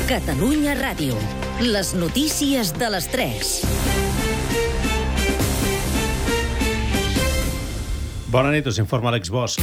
Catalunya Ràdio. Les notícies de les 3. Bona nit, us informa Àlex Bosch.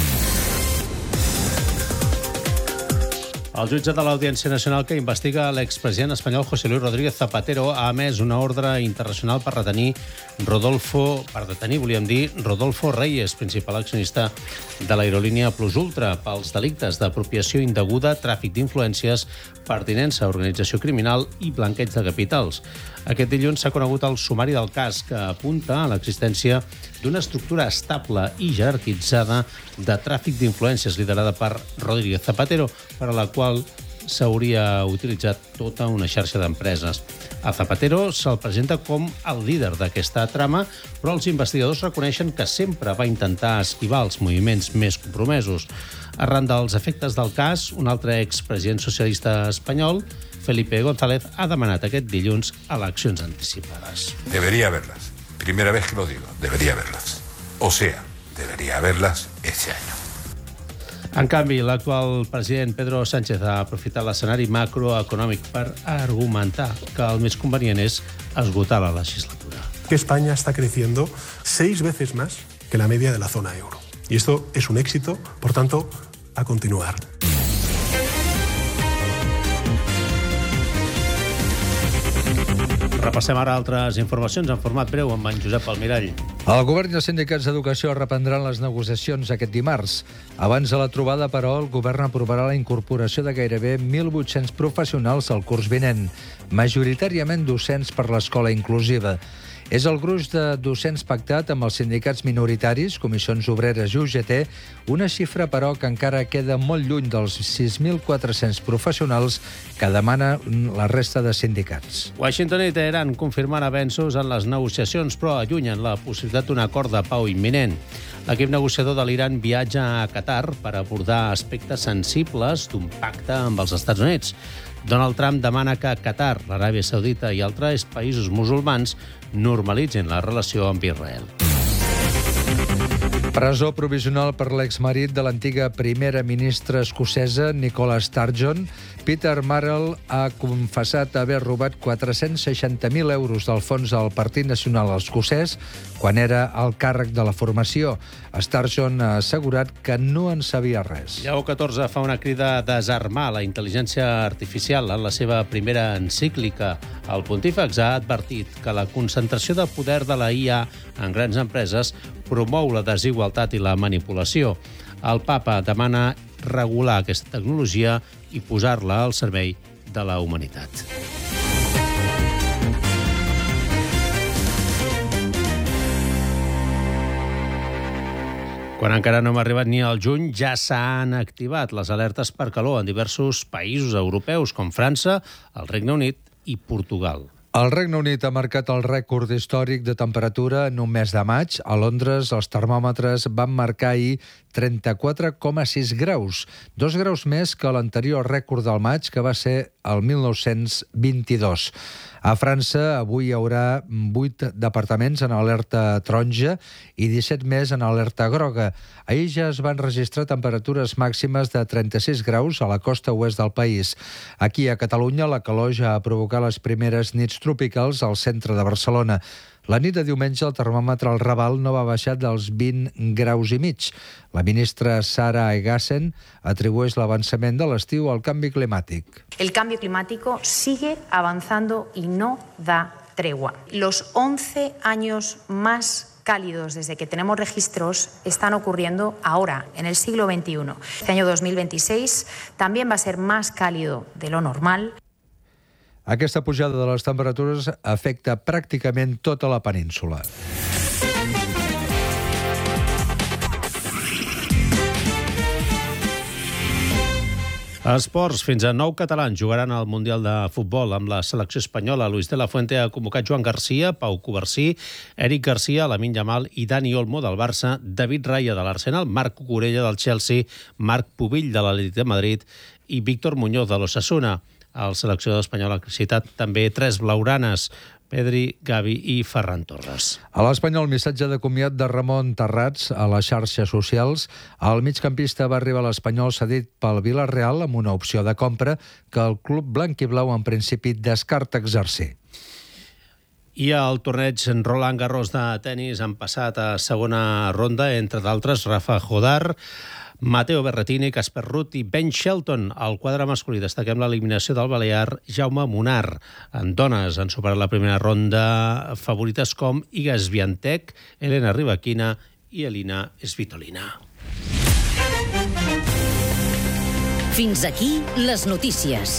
El jutge de l'Audiència Nacional que investiga l'expresident espanyol José Luis Rodríguez Zapatero ha emès una ordre internacional per detenir Rodolfo Reyes, principal accionista de l'aerolínia Plus Ultra, pels delictes d'apropiació indeguda, tràfic d'influències, pertinença a organització criminal i blanqueig de capitals. Aquest dilluns s'ha conegut el sumari del cas, que apunta a l'existència d'una estructura estable i jerarquitzada de tràfic d'influències liderada per Rodríguez Zapatero, per a la qual s'hauria utilitzat tota una xarxa d'empreses. A Zapatero se'l presenta com el líder d'aquesta trama, però els investigadors reconeixen que sempre va intentar esquivar els moviments més compromesos. Arran dels efectes del cas, un altre expresident socialista espanyol, Felipe González, ha demanat aquest dilluns eleccions anticipades. Debería haberlas. Primera vez que lo digo, debería haberlas. O sea, debería haberlas ese año. En canvi, l'actual president Pedro Sánchez ha aprofitat l'escenari macroeconòmic per argumentar que el més convenient és esgotar la legislatura. Que España está creciendo 6 veces más que la media de la zona euro. Y esto es un éxito, por tanto, a continuar. Repassem ara altres informacions en format breu amb en Josep Almirall. El govern i els sindicats d'educació reprendran les negociacions aquest dimarts. Abans de la trobada, però, el govern aprovarà la incorporació de gairebé 1.800 professionals al curs vinent, majoritàriament docents per l'escola inclusiva. És el gruix de docents pactat amb els sindicats minoritaris, Comissions Obreres i UGT, una xifra, però, que encara queda molt lluny dels 6.400 professionals que demana la resta de sindicats. Washington i Teheran confirmen avenços en les negociacions, però allunyen la possibilitat d'un acord de pau imminent. L'equip negociador de l'Iran viatja a Qatar per abordar aspectes sensibles d'un pacte amb els Estats Units. Donald Trump demana que Qatar, l'Aràbia Saudita i altres països musulmans normalitzin la relació amb Israel. Presó provisional per l'exmarit de l'antiga primera ministra escocesa, Nicola Sturgeon. Peter Marrell ha confessat haver robat 460.000 euros del fons del Partit Nacional Escocès quan era al càrrec de la formació. Sturgeon ha assegurat que no en sabia res. Lleó XIV fa una crida a desarmar la intel·ligència artificial en la seva primera encíclica. El pontífex ha advertit que la concentració de poder de la IA en grans empreses promou la desigualtat i la manipulació. El papa demana regular aquesta tecnologia i posar-la al servei de la humanitat. Quan encara no hem arribat ni al juny, ja s'han activat les alertes per calor en diversos països europeus, com França, el Regne Unit i Portugal. El Regne Unit ha marcat el rècord històric de temperatura en un mes de maig. A Londres, els termòmetres van marcar ahir 34,6 graus, 2 graus més que l'anterior rècord del maig, que va ser el 1922. A França, avui hi haurà 8 departaments en alerta taronja i 17 més en alerta groga. Ahir ja es van registrar temperatures màximes de 36 graus a la costa oest del país. Aquí, a Catalunya, la calor ja ha provocat les primeres nits tropicals al centre de Barcelona. La nit de diumenge el termòmetre al Raval no va baixar dels 20 graus i mig. La ministra Sara Egassen atribueix l'avançament de l'estiu al canvi climàtic. El cambio climático sigue avanzando y no da tregua. Los 11 años más cálidos desde que tenemos registros están ocurriendo ahora, en el siglo XXI. Este año 2026 también va a ser más cálido de lo normal. Aquesta pujada de les temperatures afecta pràcticament tota la península. Esports. Fins a 9 catalans jugaran al Mundial de Futbol amb la selecció espanyola. Luis de la Fuente ha convocat Joan Garcia, Pau Covarsí, Eric Garcia, Lamine Yamal i Dani Olmo del Barça, David Raya de l'Arsenal, Marc Cucurella del Chelsea, Marc Pubill de l'Atlètic de Madrid i Víctor Muñoz de l'Osasuna. El seleccionador espanyol ha citat també 3 blaugranes, Pedri, Gavi i Ferran Torres. A l'Espanyol, missatge de comiat de Ramon Terrats a les xarxes socials. El migcampista va arribar a l'Espanyol cedit pel Villarreal amb una opció de compra que el club blanc-i-blau en principi descarta exercir. I al torneig Roland Garros de tenis han passat a segona ronda, entre d'altres, Rafa Jodar, Matteo Berrettini, Casper Ruud i Ben Shelton. Al quadre masculí destaquem l'eliminació del balear Jaume Munar. En dones han superat la primera ronda favorites com Iga Swiatek, Elena Rybakina i Elina Svitolina. Fins aquí les notícies.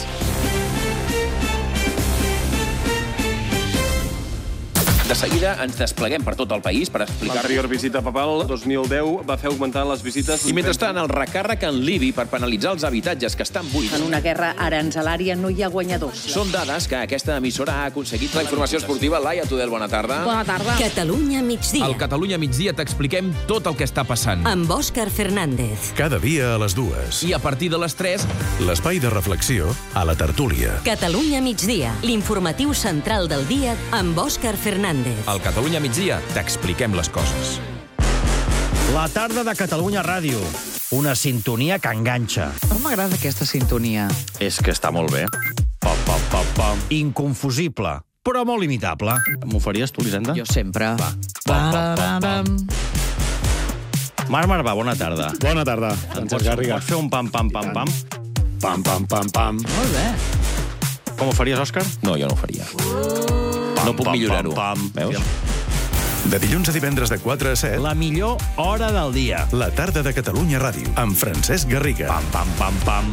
De seguida ens despleguem per tot el país per explicar... L'anterior visita papal, 2010, va fer augmentar les visites... I mentrestant, el recàrrec en Libi per penalitzar els habitatges que estan buits. En una guerra aranzelària no hi ha guanyadors. Són dades que aquesta emissora ha aconseguit. La informació esportiva, Laia Tudel, bona tarda. Bona tarda. Catalunya migdia. Al Catalunya migdia t'expliquem tot el que està passant. Amb Òscar Fernández. Cada dia a les 2. I a partir de les 3... L'espai de reflexió a la tertúlia. Catalunya migdia, l'informatiu central del dia amb Òscar Fernández. Al Catalunya migdia t'expliquem les coses. La tarda de Catalunya Ràdio. Una sintonia que enganxa. No m'agrada aquesta sintonia. És que està molt bé. Pam, pam, pam, pam. Inconfusible, però molt imitable. M'ho faries tu, Elisenda? Jo sempre. Va. Pam, pam, pam, pam. Marc Marvà, bona tarda. Bona tarda, Francesc Garriga. Pots fer un pam, pam, pam, pam? Pam, pam, pam, pam. Molt bé. Com ho faries, Òscar? No, jo no ho faria. No puc millorar-ho. Veus? De dilluns a divendres de 4 a 7. La millor hora del dia. La tarda de Catalunya Ràdio, amb Francesc Garriga. Pam, pam, pam, pam.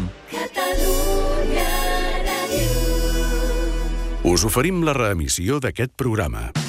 Us oferim la reemissió d'aquest programa.